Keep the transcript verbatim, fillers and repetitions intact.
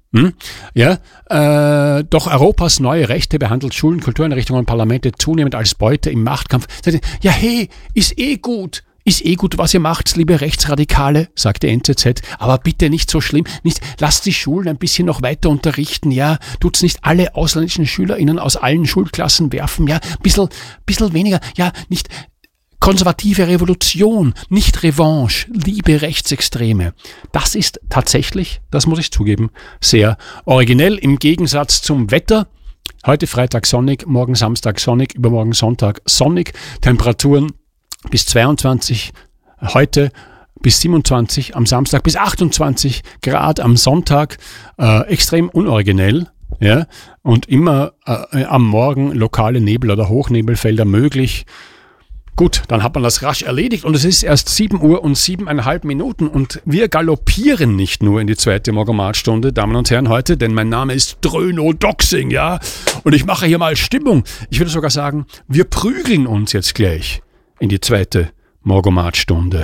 Hm? Ja, äh, doch Europas neue Rechte behandelt Schulen, Kultureinrichtungen und Parlamente zunehmend als Beute im Machtkampf. Ja, hey, ist eh gut. Ist eh gut, was ihr macht, liebe Rechtsradikale, sagte N Z Z, aber bitte nicht so schlimm, nicht, lasst die Schulen ein bisschen noch weiter unterrichten, ja, tut's nicht alle ausländischen SchülerInnen aus allen Schulklassen werfen, ja, bissl, bissl weniger, ja, nicht konservative Revolution, nicht Revanche, liebe Rechtsextreme. Das ist tatsächlich, das muss ich zugeben, sehr originell im Gegensatz zum Wetter. Heute Freitag sonnig, morgen Samstag sonnig, übermorgen Sonntag sonnig, Temperaturen bis zweiundzwanzig, heute bis siebenundzwanzig, am Samstag bis achtundzwanzig Grad, am Sonntag äh, extrem unoriginell, ja, und immer äh, am Morgen lokale Nebel- oder Hochnebelfelder möglich. Gut, dann hat man das rasch erledigt und es ist erst sieben Uhr und siebeneinhalb Minuten und wir galoppieren nicht nur in die zweite Morgenmatstunde, Damen und Herren, heute, denn mein Name ist Dröno Doxing, ja, und ich mache hier mal Stimmung. Ich würde sogar sagen, wir prügeln uns jetzt gleich in die zweite Morgomat-Stunde.